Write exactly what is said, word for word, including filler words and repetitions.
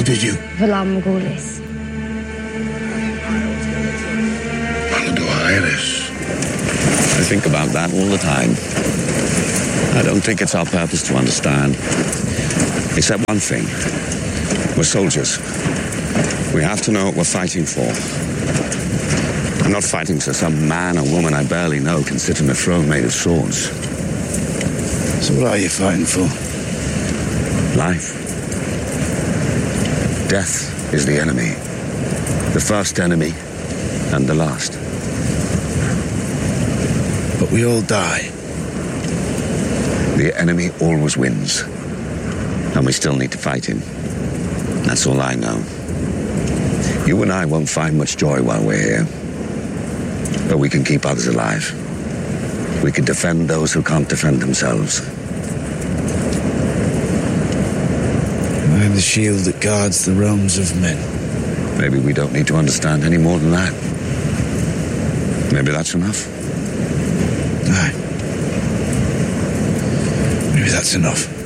How did you? Valar Morghulis. Palador Iris. I think about that all the time. I don't think it's our purpose to understand. Except one thing. We're soldiers. We have to know what we're fighting for. I'm not fighting so some man or woman I barely know can sit on a throne made of swords. So what are you fighting for? Life. Death is the enemy. The first enemy and the last. But we all die. The enemy always wins. And we still need to fight him. That's all I know. You and I won't find much joy while we're here. But we can keep others alive. We can defend those who can't defend themselves. I am the shield that guards the realms of men. Maybe we don't need to understand any more than that. Maybe that's enough. Aye. Maybe that's enough.